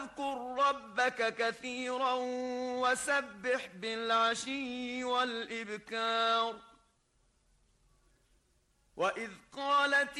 واذكر ربك كثيرا وسبح بالعشي والإبكار. وإذ قالت